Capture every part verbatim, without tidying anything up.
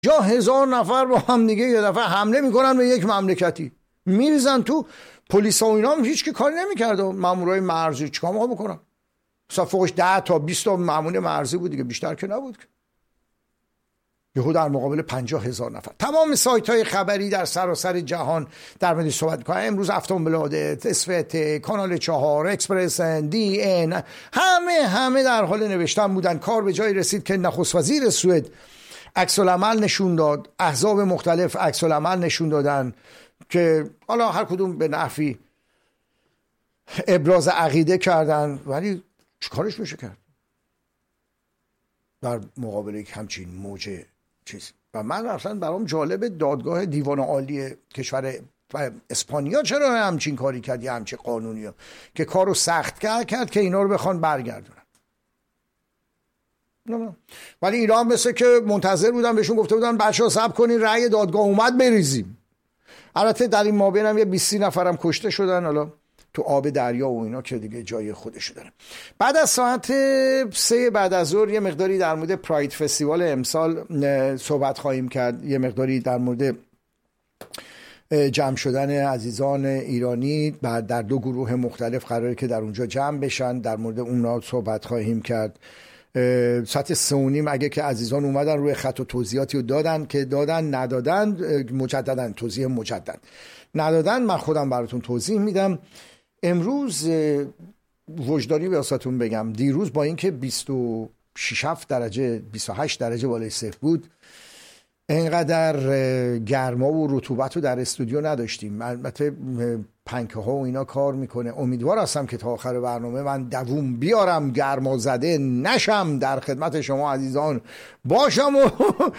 جا هزار نفر با هم دیگه یه دفعه حمله میکنن به یک مملکتی، میریزن تو. پلیس ها و اینا هم هیچ کی کاری نمیکرد، مامورای مرزی چیکار میخوام بکنن؟ مثلا فوقش ده تا بیست تا مامور مرزی بود دیگه، بیشتر که نبود که. یهو در مقابل پنجاه هزار نفر. تمام سایت های خبری در سراسر جهان در مورد صحبت می‌کنن. امروز افتانبلاده، اسفت، کانال چهار، اکسپرس، دی ان، همه همه در حال نوشتن بودن. کار به جایی رسید که نخست وزیر سوئد عکس العمل نشون داد، احزاب مختلف عکس العمل نشون دادن که حالا هر کدوم به نحوی ابراز عقیده کردن، ولی چیکارش میشه کرد در مقابل یک همچین موج چیز؟ و من اصلا برام جالب دادگاه دیوان عالی کشور اسپانیا چرا همچین کاری کرد، یا همچین قانونی ها که کارو سخت کرد کرد که اینا رو بخوان برگردونن. نه. ولی ایران مثل که منتظر بودن، بهشون گفته بودن بچه‌ها صبر کنین رأی دادگاه اومد بریزیم. البته در این مابین هم یه بیست نفرم کشته شدن، حالا تو آب دریا و اینا که دیگه جای خودشو داره. بعد از ساعت سه بعد از ظهر یه مقداری در مورد پراید فستیوال امسال صحبت خواهیم کرد، یه مقداری در مورد جمع شدن عزیزان ایرانی بعد در دو گروه مختلف قراره که در اونجا جمع بشن، در مورد اونا صحبت خواهیم کرد. ساعت سه و نیم اگه که عزیزان اومدن روی خط و توضیحاتی رو دادن که دادن ندادن مجددن توضیح مجدد ندادن، من خودم براتون توضیح میدم. امروز وجدانی به واسطون بگم، دیروز با اینکه بیست و شش درجه بیست و هشت درجه بالای صفر بود، اینقدر گرما و رطوبت رو در استودیو نداشتیم. البته پنکه ها و اینا کار میکنه. امیدوار هستم که تا آخر برنامه من دووم بیارم، گرما زده نشم، در خدمت شما عزیزان باشم و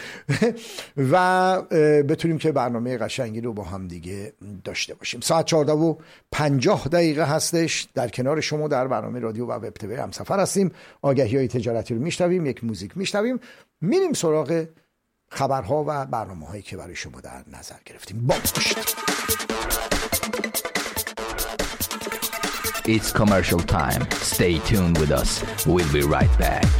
و بتونیم که برنامه قشنگی رو با هم دیگه داشته باشیم. ساعت چهارده و پنجاه دقیقه هستش. در کنار شما در برنامه رادیو و وب تیوی همسفر هستیم. آگهی های تجارتی رو میشنویم، یک موزیک میشنویم، میریم سراغ خبرها و برنامه هایی که برای شما در نظر گرفتیم. با باشید. It's commercial time. Stay tuned with us. We'll be right back.